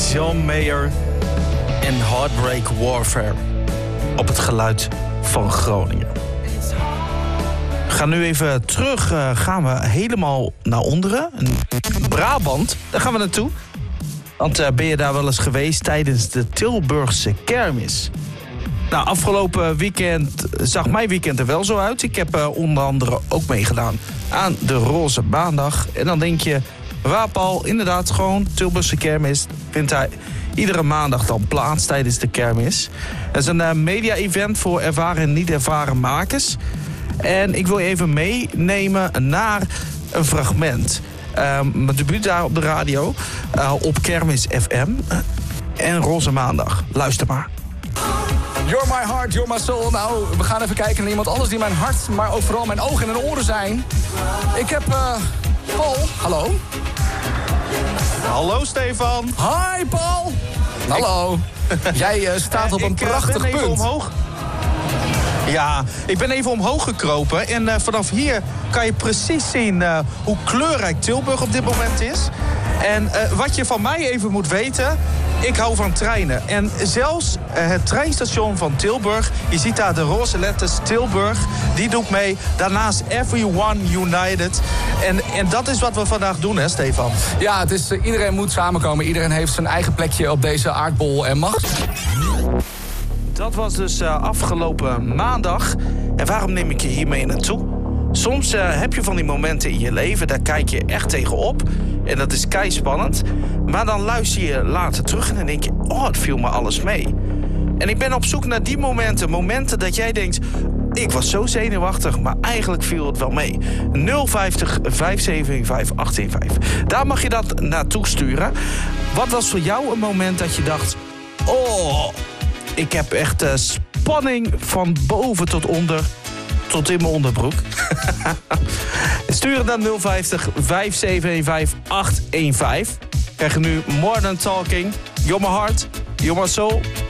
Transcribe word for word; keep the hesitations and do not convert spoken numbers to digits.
John Mayer en Heartbreak Warfare op het geluid van Groningen. We gaan nu even terug, uh, gaan we helemaal naar onderen. Brabant, daar gaan we naartoe. Want uh, ben je daar wel eens geweest tijdens de Tilburgse kermis? Nou, afgelopen weekend zag mijn weekend er wel zo uit. Ik heb uh, onder andere ook meegedaan aan de Roze Maandag. En dan denk je, waar Paul, inderdaad gewoon Tilburgse kermis vindt hij iedere maandag dan plaats tijdens de kermis. Dat is een uh, media-event voor ervaren en niet ervaren makers. En ik wil je even meenemen naar een fragment. Uh, mijn debuut daar op de radio, uh, op Kermis F M uh, en Roze Maandag. Luister maar. You're my heart, you're my soul. Nou, we gaan even kijken naar iemand anders die mijn hart, maar ook vooral mijn ogen en mijn oren zijn. Ik heb uh, Paul. Hallo. Hallo Stefan. Hi Paul. Hallo. Ik... Jij uh, staat op een ik, prachtig uh, ben even punt. Omhoog. Ja, ik ben even omhoog gekropen. En uh, vanaf hier kan je precies zien uh, hoe kleurrijk Tilburg op dit moment is. En uh, wat je van mij even moet weten, ik hou van treinen. En zelfs uh, het treinstation van Tilburg, je ziet daar de roze letters Tilburg, die doet mee. Daarnaast Everyone United. En, en dat is wat we vandaag doen, hè Stefan? Ja, het is, uh, iedereen moet samenkomen. Iedereen heeft zijn eigen plekje op deze aardbol en mag. Dat was dus uh, afgelopen maandag. En waarom neem ik je hiermee naartoe? Soms uh, heb je van die momenten in je leven, daar kijk je echt tegenop. En dat is keispannend. Maar dan luister je later terug en dan denk je, oh, het viel me alles mee. En ik ben op zoek naar die momenten. Momenten dat jij denkt, ik was zo zenuwachtig, maar eigenlijk viel het wel mee. nul vijftig, vijf zeven vijf, acht een vijf. Daar mag je dat naartoe sturen. Wat was voor jou een moment dat je dacht, oh, ik heb echt uh, spanning van boven tot onder, tot in mijn onderbroek. Stuur het naar nul vijftig, vijf zeven vijf, acht een vijf. Krijg je nu More Than Talking, You're My Heart, You're My Soul.